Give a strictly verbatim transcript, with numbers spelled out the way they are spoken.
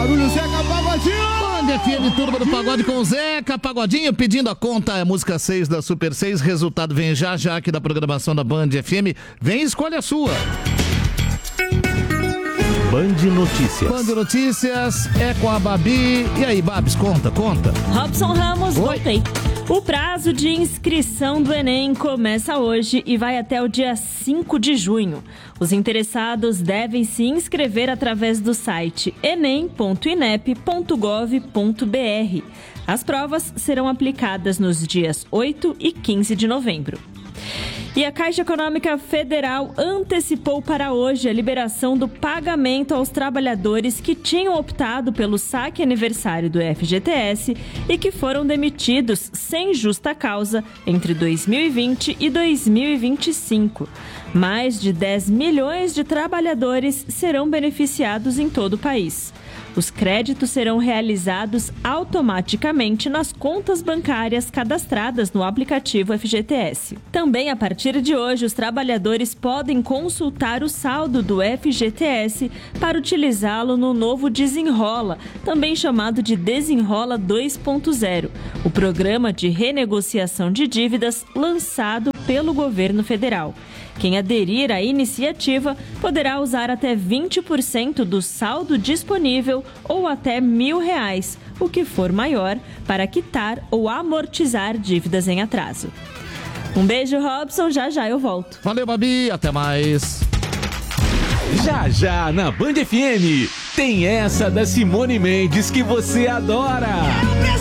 barulho, Zeca Pagodinho! Band F M, turma do pagode com o Zeca Pagodinho, pedindo a conta, é música seis da Super seis, resultado vem já já aqui da programação da Band F M, vem, escolhe a sua. Band Notícias. Band Notícias é com a Babi. E aí, Babs, conta, conta. Robson Ramos, Oi. voltei. O prazo de inscrição do Enem começa hoje e vai até o dia cinco de junho. Os interessados devem se inscrever através do site enem ponto inep ponto gov ponto br. As provas serão aplicadas nos dias oito e quinze de novembro. E a Caixa Econômica Federal antecipou para hoje a liberação do pagamento aos trabalhadores que tinham optado pelo saque aniversário do F G T S e que foram demitidos sem justa causa entre dois mil e vinte e dois mil e vinte e cinco. Mais de dez milhões de trabalhadores serão beneficiados em todo o país. Os créditos serão realizados automaticamente nas contas bancárias cadastradas no aplicativo F G T S. Também, a partir de hoje, os trabalhadores podem consultar o saldo do F G T S para utilizá-lo no novo Desenrola, também chamado de Desenrola dois ponto zero, o programa de renegociação de dívidas lançado pelo governo federal. Quem aderir à iniciativa poderá usar até vinte por cento do saldo disponível ou até mil reais, o que for maior, para quitar ou amortizar dívidas em atraso. Um beijo, Robson. Já já eu volto. Valeu, Babi. Até mais. Já já na Band F M tem essa da Simone Mendes que você adora.